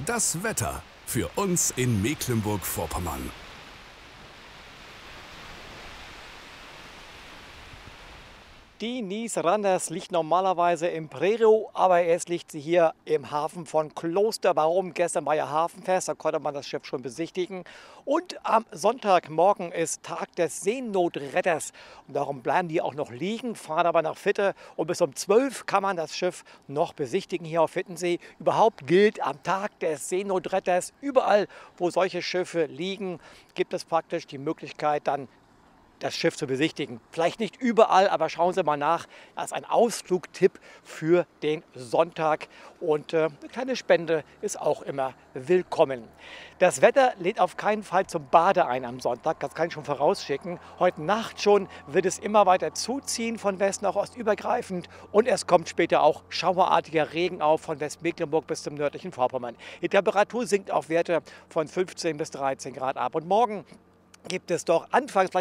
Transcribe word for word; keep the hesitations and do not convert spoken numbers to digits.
Das Wetter für uns in Mecklenburg-Vorpommern. Die Nies Randers liegt normalerweise im Prerow, aber jetzt liegt sie hier im Hafen von Kloster. Warum? Gestern war ja Hafenfest, da konnte man das Schiff schon besichtigen. Und am Sonntagmorgen ist Tag des Seenotretters. Und darum bleiben die auch noch liegen, fahren aber nach Fitte. Und bis um zwölf kann man das Schiff noch besichtigen hier auf Wittensee. Überhaupt gilt am Tag des Seenotretters, überall, wo solche Schiffe liegen, gibt es praktisch die Möglichkeit, dann das Schiff zu besichtigen. Vielleicht nicht überall, aber schauen Sie mal nach. Das ist ein Ausflugtipp für den Sonntag. Und äh, eine kleine Spende ist auch immer willkommen. Das Wetter lädt auf keinen Fall zum Bade ein am Sonntag. Das kann ich schon vorausschicken. Heute Nacht schon wird es immer weiter zuziehen, von West nach Ost übergreifend. Und es kommt später auch schauerartiger Regen auf von Westmecklenburg bis zum nördlichen Vorpommern. Die Temperatur sinkt auf Werte von fünfzehn bis dreizehn Grad ab. Und morgen gibt es doch anfangs